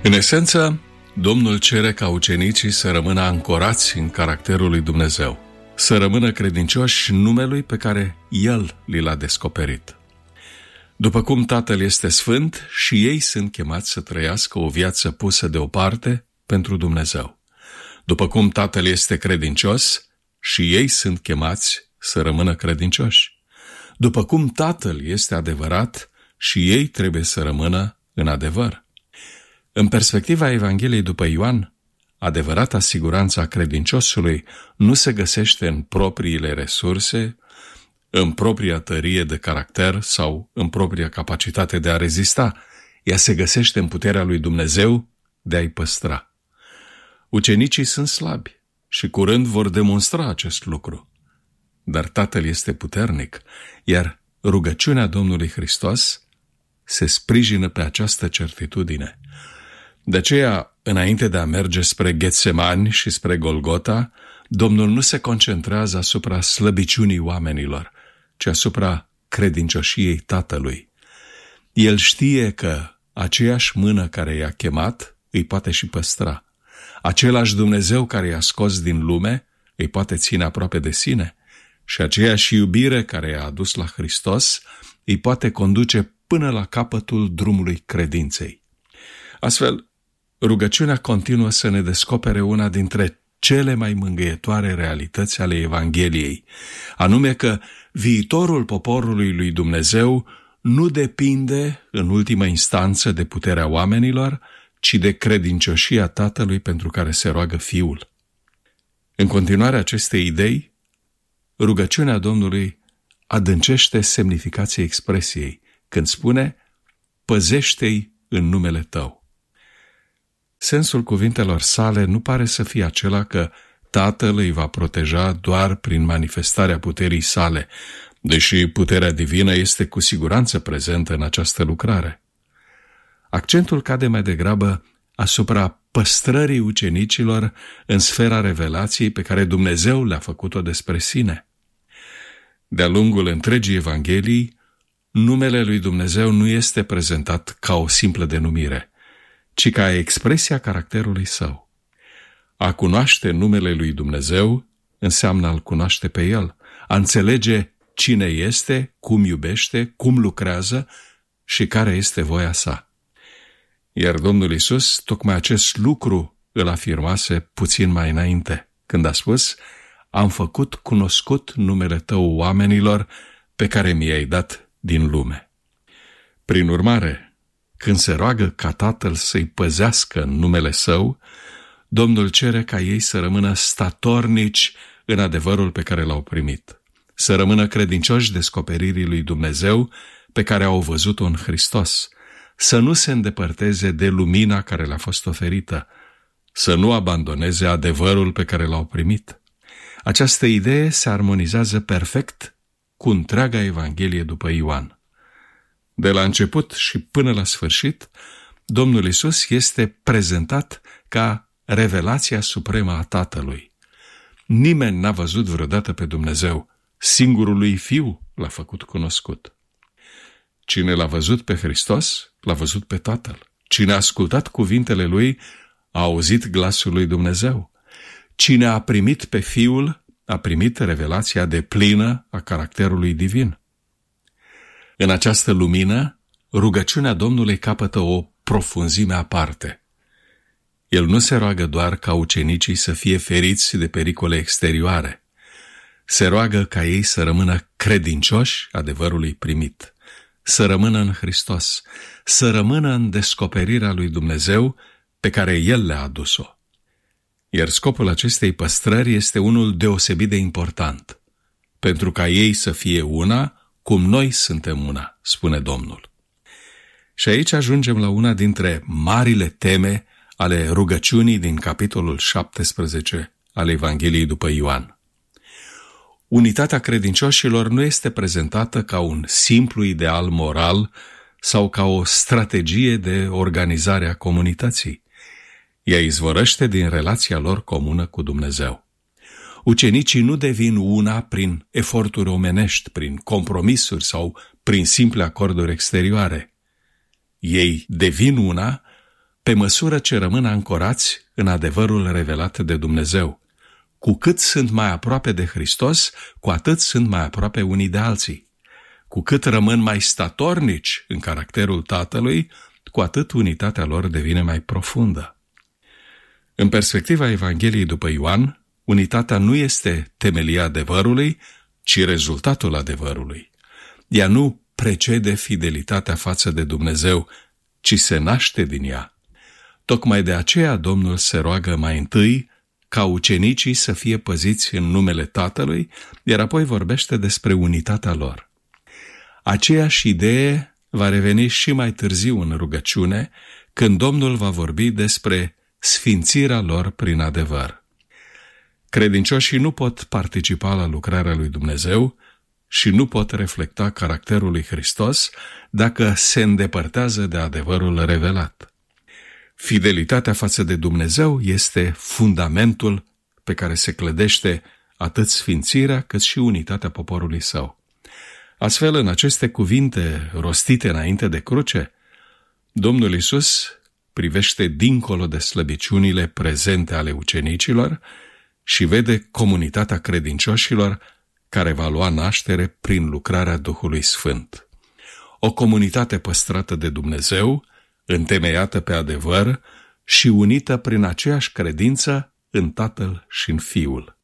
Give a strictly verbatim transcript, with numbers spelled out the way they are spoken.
În esență, Domnul cere ca ucenicii să rămână ancorați în caracterul lui Dumnezeu, să rămână credincioși numelui pe care El li l-a descoperit. După cum Tatăl este sfânt, și ei sunt chemați să trăiască o viață pusă deoparte pentru Dumnezeu. După cum Tatăl este credincios, și ei sunt chemați să rămână credincioși. După cum Tatăl este adevărat, și ei trebuie să rămână în adevăr. În perspectiva Evangheliei după Ioan, adevărata siguranță a credinciosului nu se găsește în propriile resurse, în propria tărie de caracter sau în propria capacitate de a rezista. Ea se găsește în puterea lui Dumnezeu de a-i păstra. Ucenicii sunt slabi și curând vor demonstra acest lucru. Dar Tatăl este puternic, iar rugăciunea Domnului Hristos se sprijină pe această certitudine. De aceea, înainte de a merge spre Getsemani și spre Golgota, Domnul nu se concentrează asupra slăbiciunii oamenilor, ci asupra credincioșiei Tatălui. El știe că aceeași mână care i-a chemat îi poate și păstra. Același Dumnezeu care i-a scos din lume îi poate ține aproape de sine și aceeași iubire care i-a adus la Hristos îi poate conduce până la capătul drumului credinței. Astfel, rugăciunea continuă să ne descopere una dintre cele mai mângâietoare realități ale Evangheliei, anume că viitorul poporului lui Dumnezeu nu depinde în ultimă instanță de puterea oamenilor, ci de credincioșia Tatălui pentru care se roagă Fiul. În continuarea acestei idei, rugăciunea Domnului adâncește semnificația expresiei când spune: păzește-i în numele tău. Sensul cuvintelor sale nu pare să fie acela că Tatăl îi va proteja doar prin manifestarea puterii sale, deși puterea divină este cu siguranță prezentă în această lucrare. Accentul cade mai degrabă asupra păstrării ucenicilor în sfera revelației pe care Dumnezeu le-a făcut-o despre sine. De-a lungul întregii Evanghelii, numele lui Dumnezeu nu este prezentat ca o simplă denumire, ci ca expresia caracterului său. A cunoaște numele lui Dumnezeu înseamnă a-L cunoaște pe El, a înțelege cine este, cum iubește, cum lucrează și care este voia sa. Iar Domnul Iisus tocmai acest lucru îl afirmase puțin mai înainte, când a spus: am făcut cunoscut numele tău oamenilor pe care mi-ai dat din lume. Prin urmare, când se roagă ca Tatăl să-i păzească în numele său, Domnul cere ca ei să rămână statornici în adevărul pe care l-au primit, să rămână credincioși descoperirii lui Dumnezeu pe care au văzut-o în Hristos, să nu se îndepărteze de lumina care le-a fost oferită, să nu abandoneze adevărul pe care l-au primit. Această idee se armonizează perfect cu întreaga Evanghelie după Ioan. De la început și până la sfârșit, Domnul Iisus este prezentat ca revelația supremă a Tatălui. Nimeni n-a văzut vreodată pe Dumnezeu, singurul lui Fiu l-a făcut cunoscut. Cine l-a văzut pe Hristos, l-a văzut pe Tatăl. Cine a ascultat cuvintele lui, a auzit glasul lui Dumnezeu. Cine a primit pe Fiul, a primit revelația deplină a caracterului divin. În această lumină, rugăciunea Domnului capătă o profunzime aparte. El nu se roagă doar ca ucenicii să fie feriți de pericole exterioare. Se roagă ca ei să rămână credincioși adevărului primit, să rămână în Hristos, să rămână în descoperirea lui Dumnezeu pe care El le-a adus-o. Iar scopul acestei păstrări este unul deosebit de important, pentru ca ei să fie una cum noi suntem una, spune Domnul. Și aici ajungem la una dintre marile teme ale rugăciunii din capitolul șaptesprezece al Evangheliei după Ioan. Unitatea credincioșilor nu este prezentată ca un simplu ideal moral sau ca o strategie de organizare a comunității. Ea izvorăște din relația lor comună cu Dumnezeu. Ucenicii nu devin una prin eforturi omenești, prin compromisuri sau prin simple acorduri exterioare. Ei devin una pe măsură ce rămân ancorați în adevărul revelat de Dumnezeu. Cu cât sunt mai aproape de Hristos, cu atât sunt mai aproape unii de alții. Cu cât rămân mai statornici în caracterul Tatălui, cu atât unitatea lor devine mai profundă. În perspectiva Evangheliei după Ioan, unitatea nu este temelia adevărului, ci rezultatul adevărului. Ea nu precede fidelitatea față de Dumnezeu, ci se naște din ea. Tocmai de aceea Domnul se roagă mai întâi ca ucenicii să fie păziți în numele Tatălui, iar apoi vorbește despre unitatea lor. Aceeași idee va reveni și mai târziu în rugăciune, când Domnul va vorbi despre sfințirea lor prin adevăr. Credincioșii nu pot participa la lucrarea lui Dumnezeu și nu pot reflecta caracterul lui Hristos dacă se îndepărtează de adevărul revelat. Fidelitatea față de Dumnezeu este fundamentul pe care se clădește atât sfințirea cât și unitatea poporului său. Astfel, în aceste cuvinte rostite înainte de cruce, Domnul Iisus privește dincolo de slăbiciunile prezente ale ucenicilor și vede comunitatea credincioșilor care va lua naștere prin lucrarea Duhului Sfânt. O comunitate păstrată de Dumnezeu, întemeiată pe adevăr și unită prin aceeași credință în Tatăl și în Fiul.